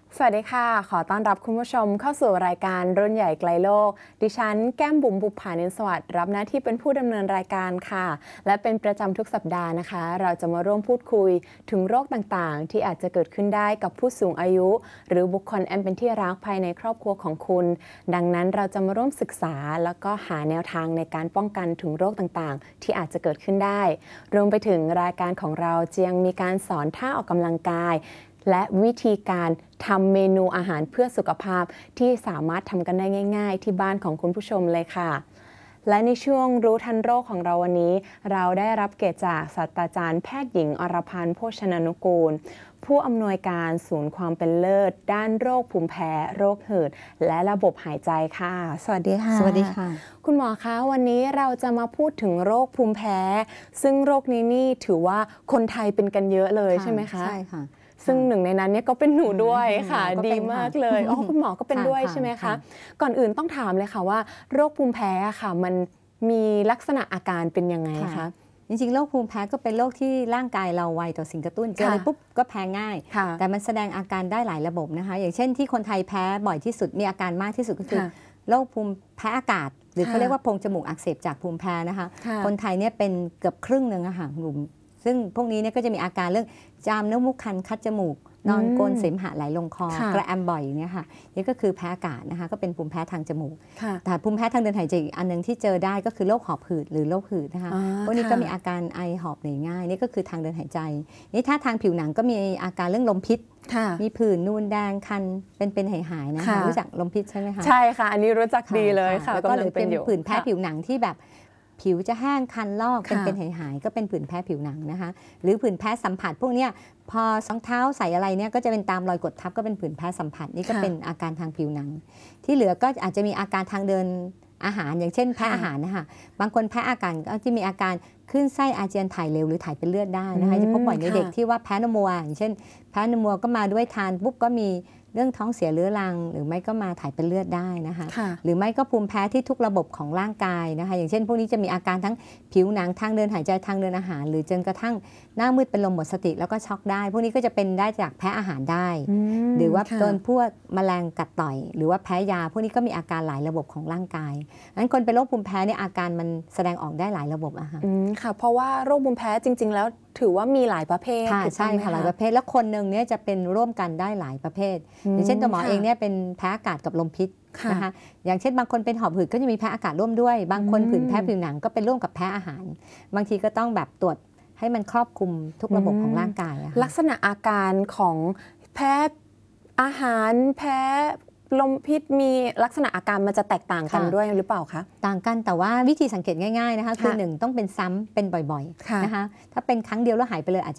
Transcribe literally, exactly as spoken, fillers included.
สวัสดีค่ะ ขอต้อนรับคุณผู้ชมเข้าสู่รายการรุ่นใหญ่ไกลโลก ดิฉันแก้มบุ๋มบุภานินสวัสดิ์รับหน้าที่เป็นผู้ดำเนินรายการค่ะ และเป็นประจำทุกสัปดาห์นะคะ เราจะมาร่วมพูดคุยถึงโรคต่างๆที่อาจจะเกิดขึ้นได้กับผู้สูงอายุ หรือบุคคลอันเป็นที่รักภายในครอบครัวของคุณ ดังนั้นเราจะมาร่วมศึกษาแล้วก็หาแนวทางในการป้องกันถึงโรคต่างๆที่อาจจะเกิดขึ้นได้ รวมไปถึงรายการของเราจะยังมีการสอนท่าออกกำลังกายและวิธีการทำเมนูอาหารเพื่อสุขภาพที่สามารถทำกันได้ง่ายๆที่บ้านของคุณผู้ชมเลยค่ะและในช่วงรู้ทันโรคของเราวันนี้เราได้รับเกียรติจากศาสตราจารย์แพทย์หญิงอรพันธ์โภชนานุกูลผู้อำนวยการศูนย์ความเป็นเลิศด้านโรคภูมิแพ้โรคหืดและระบบหายใจค่ะสวัสดีค่ะสวัสดีค่ะคุณหมอคะวันนี้เราจะมาพูดถึงโรคภูมิแพ้ซึ่งโรคนี้นี่ถือว่าคนไทยเป็นกันเยอะเลยใช่ไหมคะใช่ค่ะซึ่งหนึ่งในนั้นเนี่ยก็เป็นหนูด้วยค่ะดีมากเลยอ๋อคุณหมอก็เป็นด้วยใช่ไหมคะก่อนอื่นต้องถามเลยค่ะว่าโรคภูมิแพ้ค่ะมันมีลักษณะอาการเป็นยังไงคะจริงๆโรคภูมิแพ้ก็เป็นโรคที่ร่างกายเราไวต่อสิ่งกระตุ้นเจออะไรปุ๊บก็แพ้ง่ายแต่มันแสดงอาการได้หลายระบบนะคะอย่างเช่นที่คนไทยแพ้บ่อยที่สุดมีอาการมากที่สุดก็คือโรคภูมิแพ้อากาศหรือเขาเรียกว่าโพรงจมูกอักเสบจากภูมิแพ้นะคะคนไทยเนี่ยเป็นเกือบครึ่งหนึ่งอะค่ะกลุ่มซึ่งพวกนี้เนี่ยก็จะมีอาการเรื่องจามน้ำมูกคันคัดจมูกนอนโกนเสมหะไหลลงคอกระแอมบ่อยอย่างเงี้ยค่ะนี่ก็คือแพ้อากาศนะคะก็เป็นภูมิแพ้ทางจมูกแต่ภูมิแพ้ทางเดินหายใจอีกอันนึงที่เจอได้ก็คือโรคหอบหืดหรือโรคหืดนะคะพวกนี้ก็มีอาการไอหอบเหนื่อยง่ายนี่ก็คือทางเดินหายใจนี่ถ้าทางผิวหนังก็มีอาการเรื่องลมพิษมีผื่นนูนแดงคันเป็นเป็นหายหายนะคะรู้จักลมพิษใช่ไหมคะใช่ค่ะอันนี้รู้จักดีเลยค่ะแล้วก็หรือเป็นผื่นแพ้ผิวหนังที่แบบผิวจะแห้งคันลอกเป็นเป็นหายหายก็เป็นผื่นแพ้ผิวหนังนะคะหรือผื่นแพ้สัมผัสพวกนี้พอรองเท้าใส่อะไรเนี่ยก็จะเป็นตามรอยกดทับก็เป็นผื่นแพ้สัมผัสนี่ก็เป็นอาการทางผิวหนังที่เหลือก็อาจจะมีอาการทางเดินอาหารอย่างเช่นแพ้อาหารนะคะบางคนแพ้อาการก็จะมีอาการขึ้นไส้อาเจียนถ่ายเร็วหรือถ่ายเป็นเลือดได้นะคะจะพบบ่อยในเด็กที่ว่าแพ้นมัวอย่างเช่นแพ้นมัวก็มาด้วยทานปุ๊บก็มีเรื่องท้องเสียเรื้อรังหรือไม่ก็มาถ่ายเป็นเลือดได้นะคะหรือไม่ก็ภูมิแพ้ที่ทุกระบบของร่างกายนะคะอย่างเช่นพวกนี้จะมีอาการทั้งผิวหนังทางเดินหายใจทางเดินอาหารหรือจนกระทั่งหน้ามืดเป็นลมหมดสติแล้วก็ช็อกได้พวกนี้ก็จะเป็นได้จากแพ้อาหารได้หรือว่าโดนพวกแมลงกัดต่อยหรือว่าแพ้ยาพวกนี้ก็มีอาการหลายระบบของร่างกายงั้นคนเป็นโรคภูมิแพ้เนี่ยอาการมันแสดงออกได้หลายระบบอะค่ะค่ะเพราะว่าโรคภูมิแพ้จริงๆแล้วถือว่ามีหลายประเภทค่ะใช่ค่ะหลายประเภทแล้วคนหนึ่งเนี่ยจะเป็นร่วมกันได้หลายประเภทอย่างเช่นตัวหมอเองเนี่ยเป็นแพ้อากาศกับลมพิษนะคะอย่างเช่นบางคนเป็นหอบหืดก็จะมีแพ้อากาศร่วมด้วยบางคนผื่นแพ้ผิวหนังก็เป็นร่วมกับแพ้อาหารบางทีก็ต้องแบบตรวจให้มันครอบคลุมทุกระบบของร่างกายลักษณะอาการของแพ้อาหารแพ้ลมพิษมีลักษณะอาการมันจะแตกต่างกันด้วยหรือเปล่าคะต่างกันแต่ว่าวิธีสังเกตง่ายๆนะคะคือหนึ่งต้องเป็นซ้ำเป็นบ่อยๆนะคะถ้าเป็นครั้งเดียวแล้วหายไปเลยอาจจะ